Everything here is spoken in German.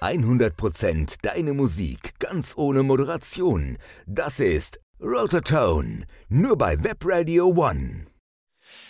100% deine Musik, ganz ohne Moderation. Das ist Rototon, nur bei Webradio One.